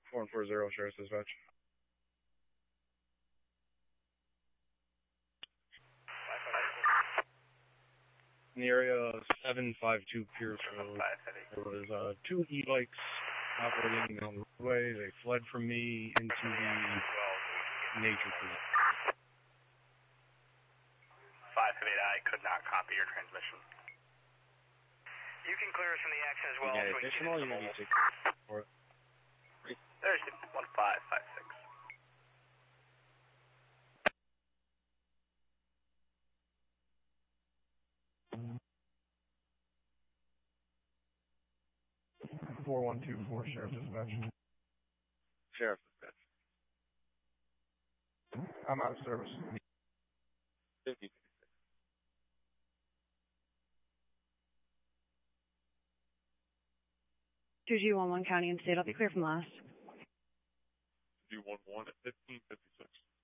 4140 Sheriff's Dispatch. In the area of 752 Pierce Road, there was 2 e-bikes operating on the roadway. They fled from me into the nature preserve. 558, I could not copy your transmission. You can clear us from the action as well. Yeah, additional, you need to for it. There's 1556. Sheriff's Dispatch. Sheriff's Dispatch. I'm out of service. 50. 2211 County and State. I'll be clear from last. 211 at 1556.